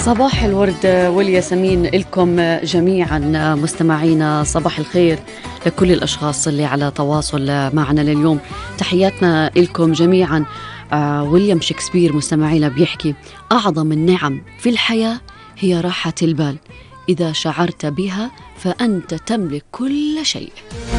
صباح الورد والياسمين لكم جميعا مستمعينا. صباح الخير لكل الأشخاص اللي على تواصل معنا لليوم. تحياتنا لكم جميعا. ويليام شكسبير مستمعينا بيحكي: أعظم النعم في الحياة هي راحة البال، إذا شعرت بها فأنت تملك كل شيء.